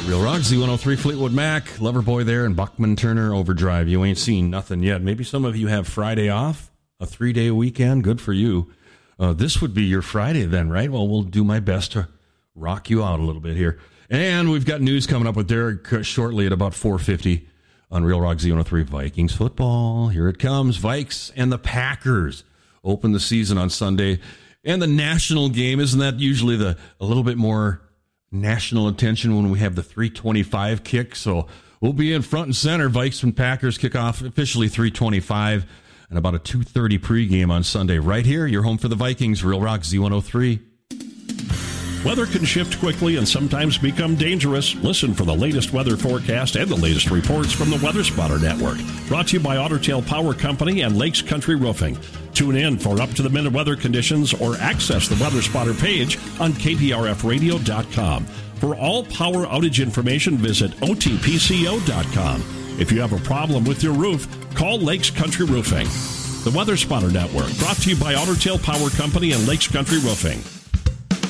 Real Rock, Z103 Fleetwood Mac, Loverboy there, and Buckman Turner Overdrive. You ain't seen nothing yet. Maybe some of you have Friday off, a 3-day weekend. Good for you. This would be your Friday then, right? Well, we'll do my best to rock you out a little bit here. And we've got news coming up with Derek shortly at about 4:50 on Real Rock Z103 Vikings football. Here it comes. Vikes and the Packers open the season on Sunday. And the national game, isn't that usually a little bit more national attention when we have the 3:25 kick? So we'll be in front and center. Vikes and Packers kick off officially 3:25 and about a 2:30 pregame on Sunday. Right here, you're home for the Vikings, Real Rock Z103. Weather can shift quickly and sometimes become dangerous. Listen for the latest weather forecast and the latest reports from the Weather Spotter Network. Brought to you by Otter Tail Power Company and Lakes Country Roofing. Tune in for up-to-the-minute weather conditions or access the Weather Spotter page on KPRFradio.com. For all power outage information, visit OTPCO.com. If you have a problem with your roof, call Lakes Country Roofing. The Weather Spotter Network, brought to you by Otter Tail Power Company and Lakes Country Roofing.